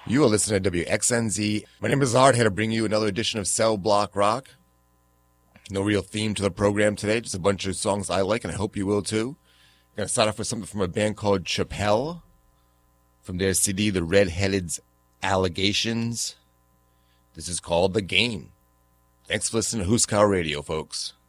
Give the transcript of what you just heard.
You are listening to WXNZ. My name is Art, here to bring you another edition of Cell Block Rock. No real theme to the program today, just a bunch of songs I like, and I hope you will too. I'm going to start off with something from a band called Chappelle, from their CD, The Redheaded Allegations. This is called The Game. Thanks for listening to Huskar Radio, folks.